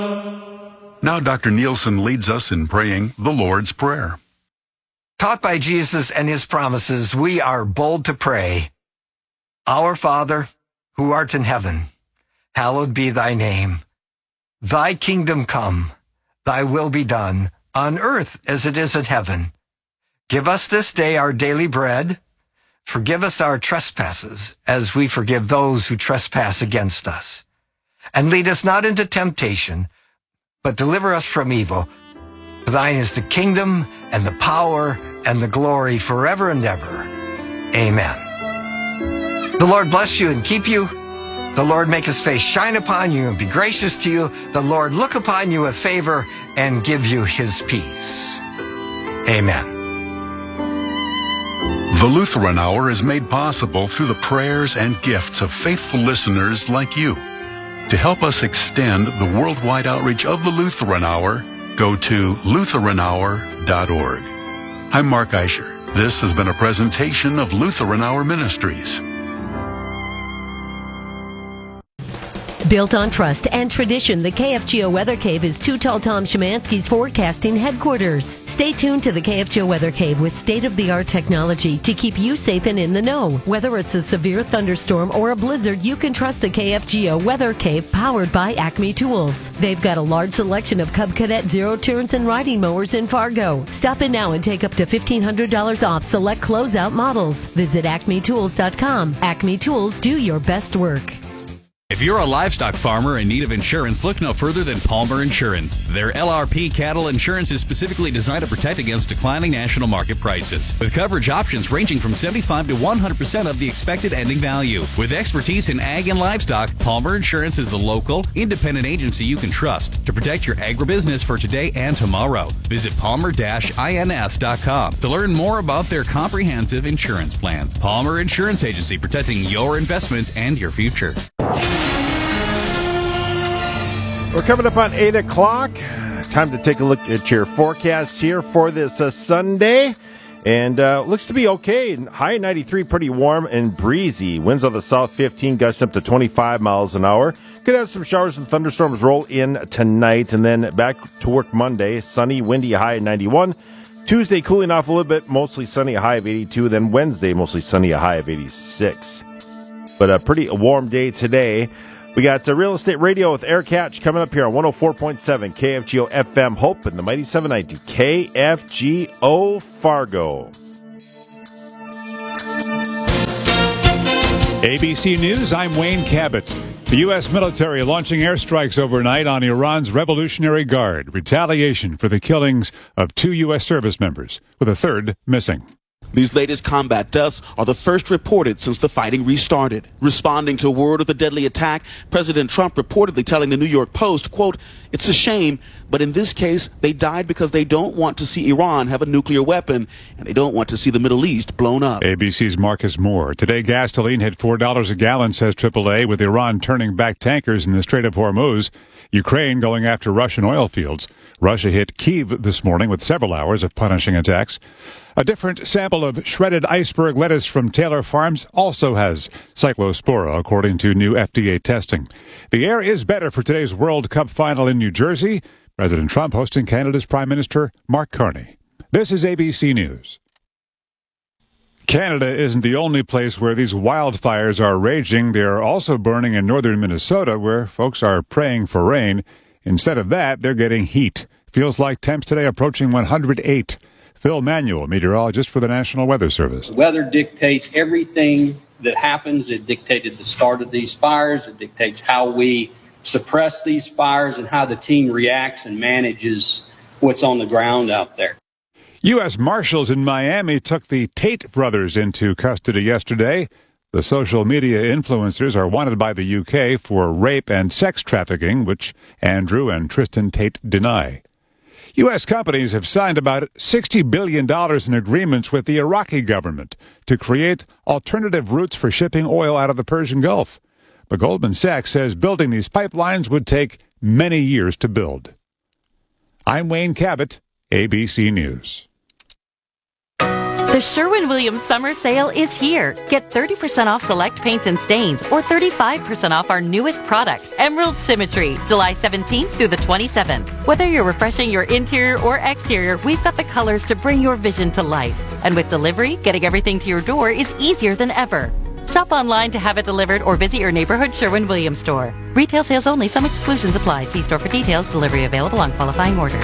Now Dr. Nielsen leads us in praying the Lord's Prayer. Taught by Jesus and his promises, we are bold to pray. Our Father, who art in heaven, hallowed be thy name. Thy kingdom come, thy will be done, on earth as it is in heaven. Give us this day our daily bread. Forgive us our trespasses, as we forgive those who trespass against us. And lead us not into temptation, but deliver us from evil. For thine is the kingdom and the power and the glory forever and ever. Amen. The Lord bless you and keep you. The Lord make his face shine upon you and be gracious to you. The Lord look upon you with favor and give you his peace. Amen. The Lutheran Hour is made possible through the prayers and gifts of faithful listeners like you. To help us extend the worldwide outreach of the Lutheran Hour, go to LutheranHour.org. I'm Mark Eicher. This has been a presentation of Lutheran Hour Ministries. Built on trust and tradition, the KFGO Weather Cave is Too Tall Tom Szymanski's forecasting headquarters. Stay tuned to the KFGO Weather Cave with state-of-the-art technology to keep you safe and in the know. Whether it's a severe thunderstorm or a blizzard, you can trust the KFGO Weather Cave powered by Acme Tools. They've got a large selection of Cub Cadet zero turns and riding mowers in Fargo. Stop in now and take up to $1,500 off select closeout models. Visit acmetools.com. Acme Tools, do your best work. If you're a livestock farmer in need of insurance, look no further than Palmer Insurance. Their LRP cattle insurance is specifically designed to protect against declining national market prices, with coverage options ranging from 75 to 100% of the expected ending value. With expertise in ag and livestock, Palmer Insurance is the local, independent agency you can trust to protect your agribusiness for today and tomorrow. Visit palmer-ins.com to learn more about their comprehensive insurance plans. Palmer Insurance Agency, protecting your investments and your future. We're coming up on 8 o'clock. Time to take a look at your forecast here for this Sunday. And looks to be okay. High 93, pretty warm and breezy. Winds on the south 15, gusting up to 25 miles an hour. Could have some showers and thunderstorms roll in tonight. And then back to work Monday. Sunny, windy, high 91. Tuesday, cooling off a little bit. Mostly sunny, a high of 82. Then Wednesday, mostly sunny, a high of 86. But a pretty warm day today. We got Real Estate Radio with Eric Hatch coming up here on 104.7 KFGO FM Hope and the Mighty 790 KFGO Fargo. ABC News, I'm Wayne Cabot. The U.S. military launching airstrikes overnight on Iran's Revolutionary Guard, retaliation for the killings of 2 U.S. service members, with a third missing. These latest combat deaths are the first reported since the fighting restarted. Responding to word of the deadly attack, President Trump reportedly telling the New York Post, quote, "It's a shame, but in this case, they died because they don't want to see Iran have a nuclear weapon, and they don't want to see the Middle East blown up." ABC's Marcus Moore. Today, gasoline hit $4 a gallon, says AAA, with Iran turning back tankers in the Strait of Hormuz. Ukraine going after Russian oil fields. Russia hit Kyiv this morning with several hours of punishing attacks. A different sample of shredded iceberg lettuce from Taylor Farms also has cyclospora, according to new FDA testing. The air is better for today's World Cup final in New Jersey. President Trump hosting Canada's Prime Minister Mark Carney. This is ABC News. Canada isn't the only place where these wildfires are raging. They are also burning in northern Minnesota, where folks are praying for rain. Instead of that, they're getting heat. Feels like temps today approaching 108. Phil Manuel, meteorologist for the National Weather Service. Weather dictates everything that happens. It dictated the start of these fires. It dictates how we suppress these fires and how the team reacts and manages what's on the ground out there. U.S. Marshals in Miami took the Tate brothers into custody yesterday. The social media influencers are wanted by the UK for rape and sex trafficking, which Andrew and Tristan Tate deny. U.S. companies have signed about $60 billion in agreements with the Iraqi government to create alternative routes for shipping oil out of the Persian Gulf. But Goldman Sachs says building these pipelines would take many years to build. I'm Wayne Cabot, ABC News. The The Sherwin-Williams Summer Sale is here. Get 30% off select paints and stains or 35% off our newest product, Emerald Symmetry, July 17th through the 27th. Whether you're refreshing your interior or exterior, we've got the colors to bring your vision to life. And with delivery, getting everything to your door is easier than ever. Shop online to have it delivered or visit your neighborhood Sherwin-Williams store. Retail sales only. Some exclusions apply. See store for details. Delivery available on qualifying orders.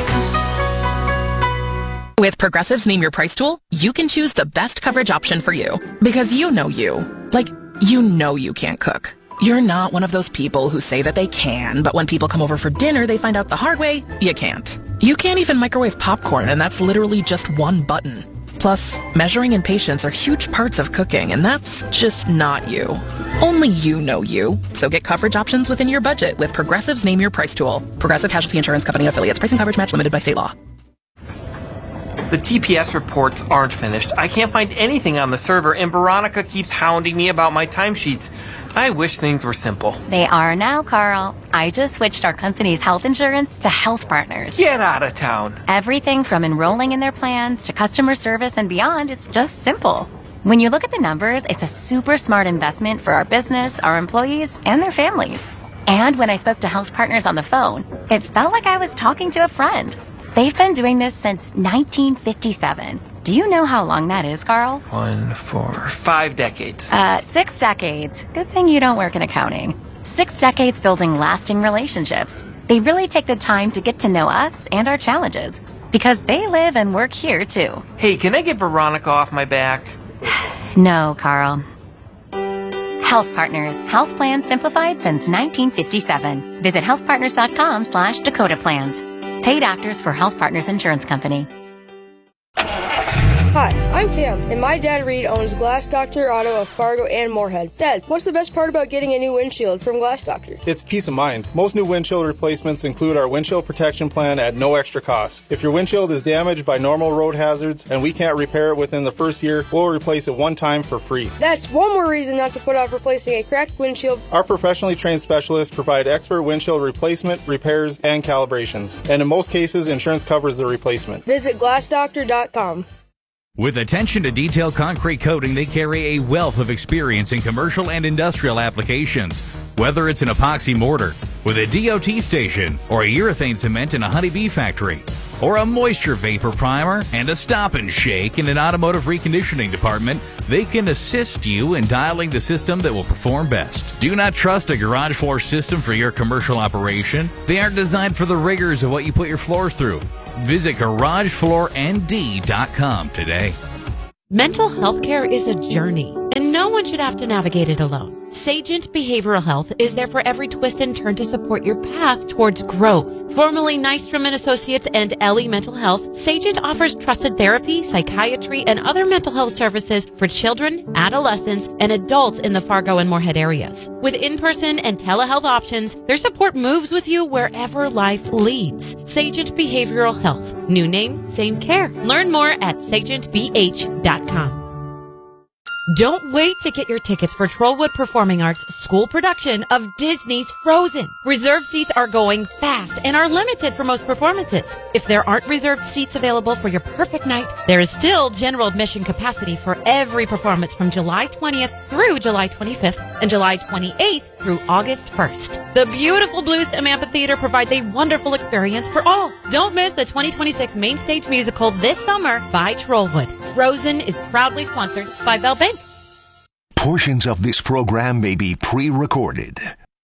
With Progressive's Name Your Price tool, you can choose the best coverage option for you. Because you know you. Like, you know you can't cook. You're not one of those people who say that they can, but when people come over for dinner, they find out the hard way, you can't. You can't even microwave popcorn, and that's literally just one button. Plus, measuring and patience are huge parts of cooking, and that's just not you. Only you know you. So get coverage options within your budget with Progressive's Name Your Price tool. Progressive Casualty Insurance Company affiliates. Pricing coverage match limited by state law. The TPS reports aren't finished. I can't find anything on the server, and Veronica keeps hounding me about my timesheets. I wish things were simple. They are now, Carl. I just switched our company's health insurance to Health Partners. Get out of town. Everything from enrolling in their plans to customer service and beyond is just simple. When you look at the numbers, it's a super smart investment for our business, our employees, and their families. And when I spoke to Health Partners on the phone, it felt like I was talking to a friend. They've been doing this since 1957. Do you know how long that is, Carl? 1, 4, 5 decades. 6 decades. Good thing you don't work in accounting. 6 decades building lasting relationships. They really take the time to get to know us and our challenges, because they live and work here, too. Hey, can I get Veronica off my back? No, Carl. Health Partners. Health plans simplified since 1957. Visit healthpartners.com/Dakota Plans. Paid actors for Health Partners Insurance Company. Hi, I'm Cam, and my dad Reed owns Glass Doctor Auto of Fargo and Moorhead. Dad, what's the best part about getting a new windshield from Glass Doctor? It's peace of mind. Most new windshield replacements include our windshield protection plan at no extra cost. If your windshield is damaged by normal road hazards and we can't repair it within the first year, we'll replace it one time for free. That's one more reason not to put off replacing a cracked windshield. Our professionally trained specialists provide expert windshield replacement, repairs, and calibrations. And in most cases, insurance covers the replacement. Visit glassdoctor.com. With attention to detail concrete coating, they carry a wealth of experience in commercial and industrial applications. Whether it's an epoxy mortar with a DOT station, or a urethane cement in a honeybee factory, or a moisture vapor primer and a stop and shake in an automotive reconditioning department, they can assist you in dialing the system that will perform best. Do not trust a garage floor system for your commercial operation. They aren't designed for the rigors of what you put your floors through. Visit GarageFloorND.com today. Mental health care is a journey, and no one should have to navigate it alone. Sagent Behavioral Health is there for every twist and turn to support your path towards growth. Formerly Nystrom & Associates and Ellie Mental Health, Sagent offers trusted therapy, psychiatry, and other mental health services for children, adolescents, and adults in the Fargo and Moorhead areas. With in-person and telehealth options, their support moves with you wherever life leads. Sagent Behavioral Health. New name, same care. Learn more at sagentbh.com. Don't wait to get your tickets for Trollwood Performing Arts' school production of Disney's Frozen. Reserved seats are going fast and are limited for most performances. If there aren't reserved seats available for your perfect night, there is still general admission capacity for every performance from July 20th through July 25th and July 28th through August 1st. The beautiful Bluestem Amphitheater provides a wonderful experience for all. Don't miss the 2026 Main Stage Musical this summer by Trollwood. Frozen is proudly sponsored by Bell Bank. Portions of this program may be pre-recorded.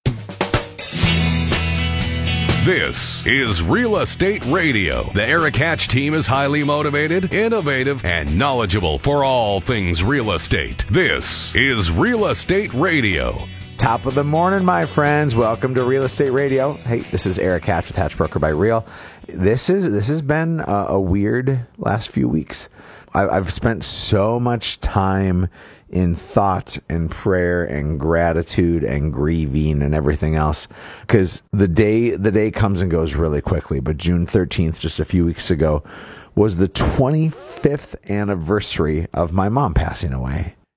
This is Real Estate Radio. The Eric Hatch team is highly motivated, innovative, and knowledgeable for all things real estate. This is Real Estate Radio. Top of the morning, my friends. Welcome to Real Estate Radio. Hey, this is Eric Hatch with Hatch Broker by Real. This has been a weird last few weeks. I've spent so much time in thought and prayer and gratitude and grieving and everything else, because the day comes and goes really quickly. But June 13th, just a few weeks ago, was the 25th anniversary of my mom passing away.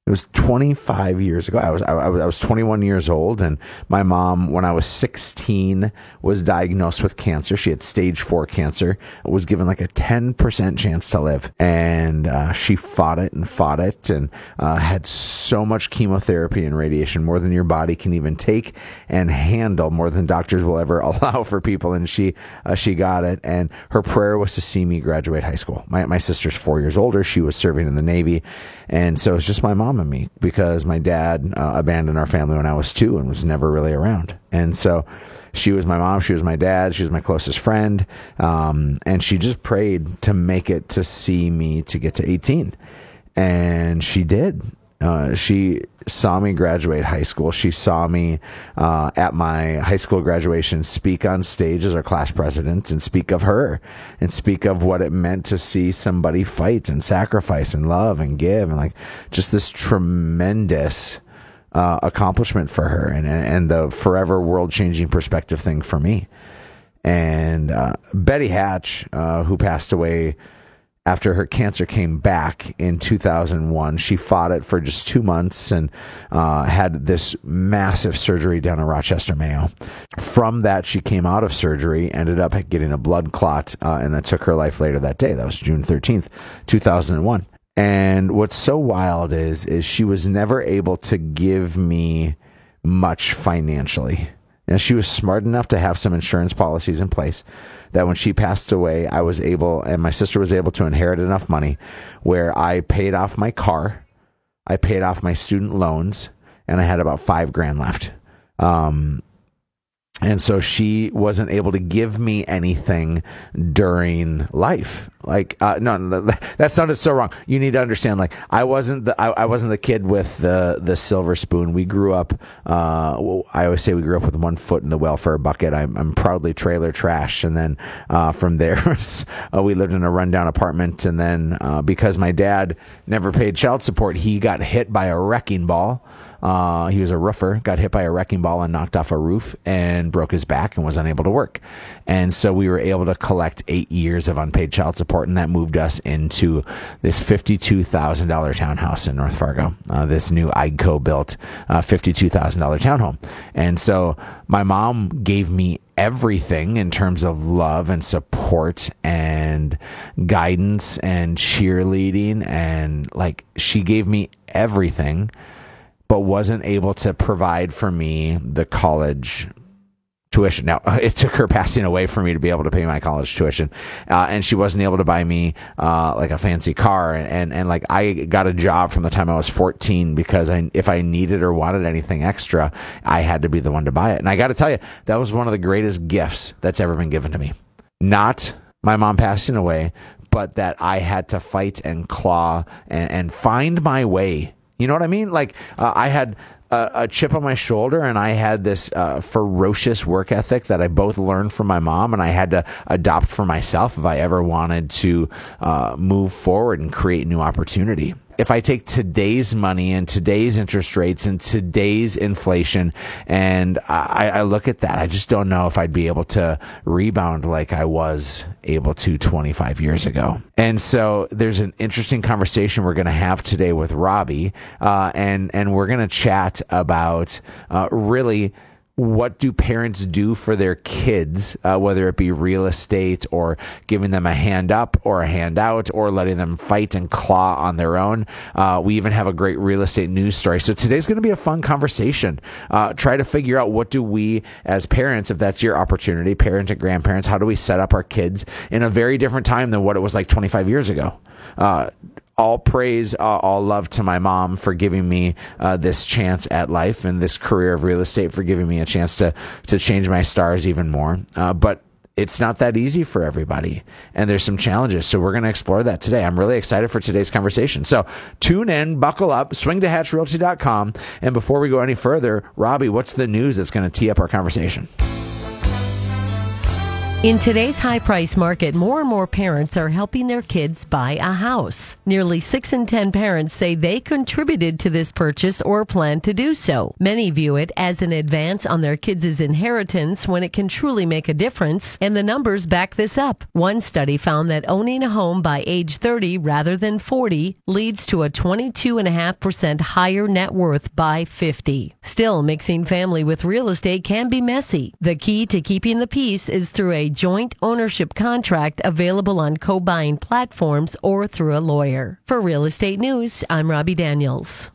It was 25 years ago. I was 21 years old, and my mom, when I was 16, was diagnosed with cancer. She had stage 4 cancer. Was given like a 10% chance to live, and she fought it and had so much chemotherapy and radiation, more than your body can even take and handle, more than doctors will ever allow for people. And she got it, and her prayer was to see me graduate high school. My sister's 4 years older. She was serving in the Navy, and so it's just my mom and me, because my dad abandoned our family when I was 2 and was never really around. And so she was my mom, she was my dad, she was my closest friend, and she just prayed to make it to see me to get to 18. And she did. She saw me graduate high school. She saw me at my high school graduation speak on stage as our class president and speak of her and speak of what it meant to see somebody fight and sacrifice and love and give, and like just this tremendous accomplishment for her, and the forever world-changing perspective thing for me. And Betty Hatch, who passed away after her cancer came back in 2001, she fought it for just 2 months and had this massive surgery down at Rochester, Mayo. From that, she came out of surgery, ended up getting a blood clot, and that took her life later that day. That was June 13th, 2001. And what's so wild is she was never able to give me much financially. And she was smart enough to have some insurance policies in place that when she passed away, I was able, and my sister was able to inherit enough money where I paid off my car, I paid off my student loans, and I had about $5,000 left. And so she wasn't able to give me anything during life. Like, no, that sounded so wrong. You need to understand, like, I wasn't the kid with the silver spoon. We grew up, I always say we grew up with one foot in the welfare bucket. I'm proudly trailer trash. And then, from there, we lived in a rundown apartment. And then, because my dad never paid child support, he got hit by a wrecking ball. He was a roofer, got hit by a wrecking ball and knocked off a roof and broke his back and was unable to work. And so we were able to collect 8 years of unpaid child support, and that moved us into this $52,000 townhouse in North Fargo, this new IGCO built $52,000 townhome. And so my mom gave me everything in terms of love and support and guidance and cheerleading, and like she gave me everything, but wasn't able to provide for me the college tuition. Now, it took her passing away for me to be able to pay my college tuition, and she wasn't able to buy me like a fancy car, and like I got a job from the time I was 14 because if I needed or wanted anything extra, I had to be the one to buy it. And I got to tell you, that was one of the greatest gifts that's ever been given to me. Not my mom passing away, but that I had to fight and claw and find my way. You know what I mean? Like, I had a chip on my shoulder, and I had this ferocious work ethic that I both learned from my mom, and I had to adopt for myself if I ever wanted to move forward and create new opportunity. If I take today's money and today's interest rates and today's inflation, and I look at that, I just don't know if I'd be able to rebound like I was able to 25 years ago. And so there's an interesting conversation we're going to have today with Robbie, and we're going to chat about really what do parents do for their kids, whether it be real estate or giving them a hand up or a hand out or letting them fight and claw on their own. We even have a great real estate news story. So today's going to be a fun conversation. Try to figure out, what do we as parents, if that's your opportunity, parents and grandparents, how do we set up our kids in a very different time than what it was like 25 years ago? All praise, all love to my mom for giving me this chance at life and this career of real estate, for giving me a chance to change my stars even more. But it's not that easy for everybody, and there's some challenges. So we're going to explore that today. I'm really excited for today's conversation. So tune in, buckle up, swing to hatchrealty.com. And before we go any further, Robbie, what's the news that's going to tee up our conversation? In today's high-price market, more and more parents are helping their kids buy a house. Nearly 6 in 10 parents say they contributed to this purchase or plan to do so. Many view it as an advance on their kids' inheritance when it can truly make a difference, and the numbers back this up. One study found that owning a home by age 30 rather than 40 leads to a 22.5% higher net worth by 50. Still, mixing family with real estate can be messy. The key to keeping the peace is through a joint ownership contract available on co-buying platforms or through a lawyer. For Real Estate News, I'm Robbie Daniels.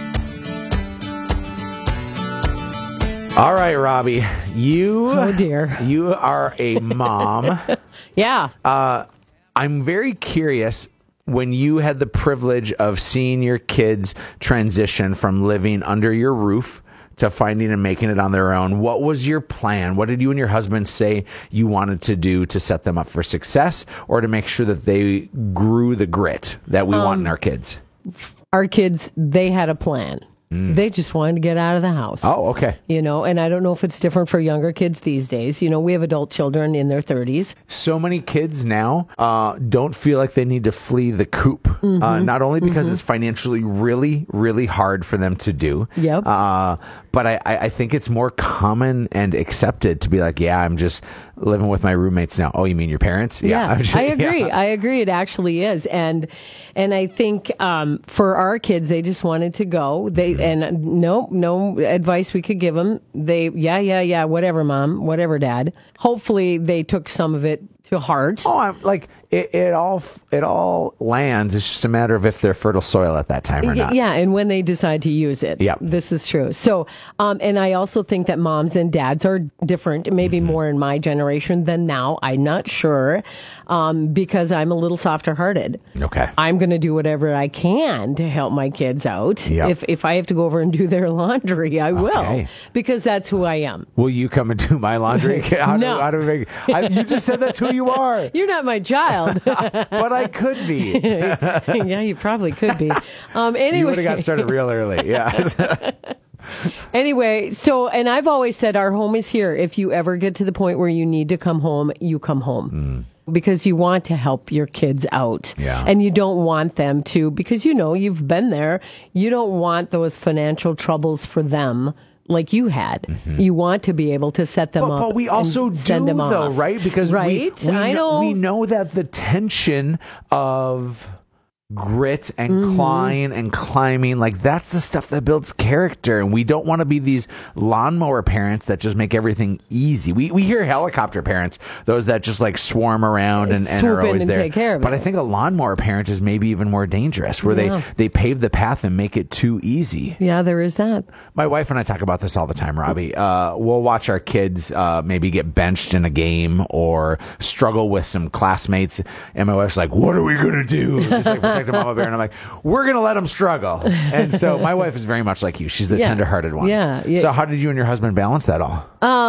All right, Robbie, oh dear, you are a mom. Yeah. I'm very curious, when you had the privilege of seeing your kids transition from living under your roof to finding and making it on their own, what was your plan? What did you and your husband say you wanted to do to set them up for success, or to make sure that they grew the grit that we want in our kids? Our kids, they had a plan. They just wanted to get out of the house. Oh, okay. You know, and I don't know if it's different for younger kids these days. You know, we have adult children in their 30s. So many kids now don't feel like they need to flee the coop, not only because it's financially really, really hard for them to do, but I think it's more common and accepted to be like, yeah, I'm just living with my roommates now. Oh, you mean your parents? Yeah, I agree. Yeah. I agree. It actually is. And I think for our kids, they just wanted to go. And no advice we could give them. They, whatever, Mom, whatever, Dad. Hopefully they took some of it to heart. Oh, I'm like it all lands. It's just a matter of if they're fertile soil at that time or not. Yeah, and when they decide to use it. Yeah, this is true. So, and I also think that moms and dads are different, maybe more in my generation than now. I'm not sure, because I'm a little softer hearted. Okay. I'm going to do whatever I can to help my kids out. Yep. If I have to go over and do their laundry, I will, because that's who I am. Will you come and do my laundry? You just said that's who you are. You're not my child. But I could be. Yeah, you probably could be. Anyway. You would have got started real early. Yeah. Anyway, so, and I've always said our home is here. If you ever get to the point where you need to come home, you come home. Because you want to help your kids out. Yeah. And you don't want them to, because you know, you've been there. You don't want those financial troubles for them like you had. You want to be able to set them up. But we also send them though, off. right? Because I know. We know that the tension of grit and clawing and climbing, like that's the stuff that builds character, and we don't want to be these lawnmower parents that just make everything easy. We hear helicopter parents, those that just like swarm around and are always there. Take care of but it. I think a lawnmower parent is maybe even more dangerous, where they pave the path and make it too easy. Yeah, there is that. My wife and I talk about this all the time, Robbie. We'll watch our kids maybe get benched in a game or struggle with some classmates, and my wife's like, "What are we gonna do?" It's like protect a mama bear, and I'm like, "We're gonna let them struggle." And so my wife is very much like you. She's the tender-hearted one. Yeah. So how did you and your husband balance that all?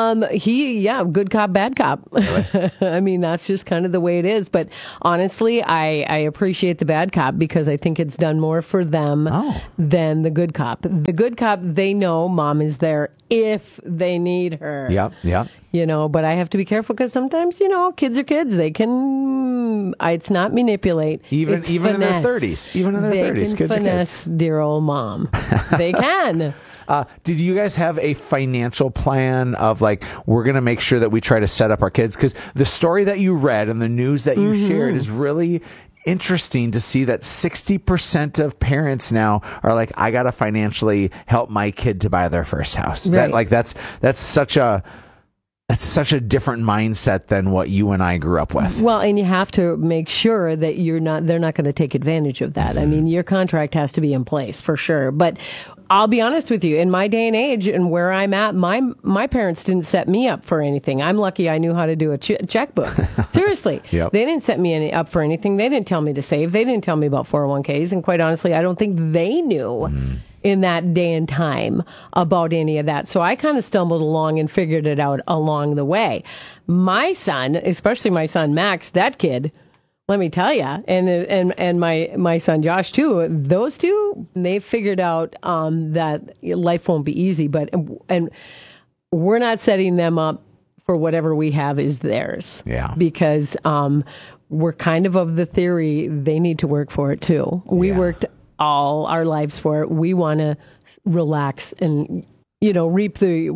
Good cop, bad cop. Really? I mean, that's just kind of the way it is. But honestly, I appreciate the bad cop because I think it's done more for them than the good cop. The good cop, they know mom is there if they need her. Yep. You know, but I have to be careful because sometimes, you know, kids are kids. They can, it's not manipulate. Even it's in their 30s. Even in their 30s. They can finesse dear old mom. They can. Did you guys have a financial plan of like, we're going to make sure that we try to set up our kids? Because the story that you read and the news that you shared is really interesting to see that 60% of parents now are like, I got to financially help my kid to buy their first house. Right. That's such a different mindset than what you and I grew up with. Well, and you have to make sure that they're not going to take advantage of that. I mean, your contract has to be in place for sure. But I'll be honest with you, in my day and age and where I'm at, my parents didn't set me up for anything. I'm lucky I knew how to do a checkbook. Seriously. Yep. They didn't set me up for anything. They didn't tell me to save. They didn't tell me about 401ks. And quite honestly, I don't think they knew in that day and time about any of that. So I kind of stumbled along and figured it out along the way. My son, especially my son Max, that kid, let me tell you, and my son Josh too, those two, they figured out that life won't be easy, and we're not setting them up for whatever we have is theirs. Yeah. Because we're kind of the theory they need to work for it too. We worked all our lives for it. We want to relax and, reap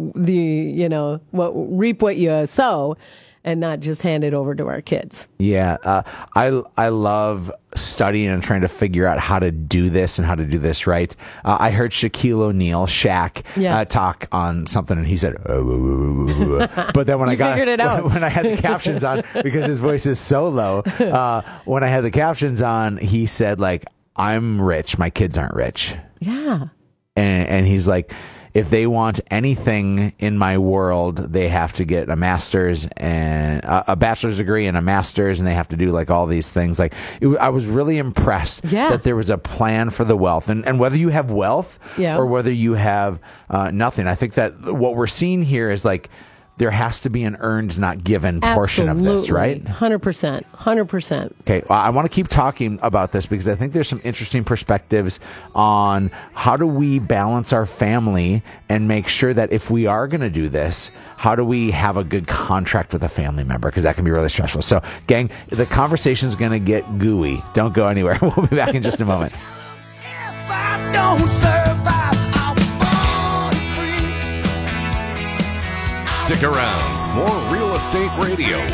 reap what you sow, and not just hand it over to our kids. Yeah, I love studying and trying to figure out how to do this and how to do this right. I heard Shaquille O'Neal, Shaq, talk on something, and he said, but then when I got when I had the captions on, because his voice is so low, when I had the captions on, he said, like, I'm rich, my kids aren't rich. Yeah. And he's like, if they want anything in my world, they have to get a master's and a bachelor's degree and a master's, and they have to do like all these things. Like, I was really impressed that there was a plan for the wealth, and whether you have wealth or whether you have nothing. I think that what we're seeing here is like there has to be an earned, not given portion of this, right? 100%. Okay, I want to keep talking about this because I think there's some interesting perspectives on how do we balance our family and make sure that if we are going to do this, how do we have a good contract with a family member? Because that can be really stressful. So, gang, the conversation's going to get gooey. Don't go anywhere. We'll be back in just a moment. If I don't survive, Stick around. More Real Estate Radio